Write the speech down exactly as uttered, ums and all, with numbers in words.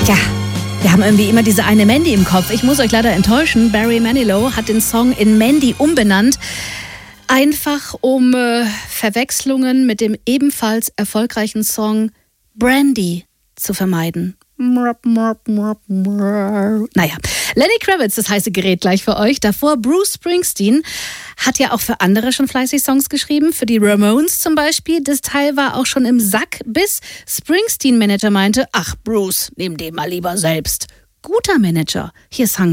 Ja, wir haben irgendwie immer diese eine Mandy im Kopf. Ich muss euch leider enttäuschen, Barry Manilow hat den Song in Mandy umbenannt. Einfach um äh, Verwechslungen mit dem ebenfalls erfolgreichen Song Brandy zu vermeiden. Naja, Lenny Kravitz, das heiße Gerät gleich für euch. Davor Bruce Springsteen, hat ja auch für andere schon fleißig Songs geschrieben, für die Ramones zum Beispiel. Das Teil war auch schon im Sack, bis Springsteen-Manager meinte, ach Bruce, nimm den mal lieber selbst. Guter Manager. Hier ist Hang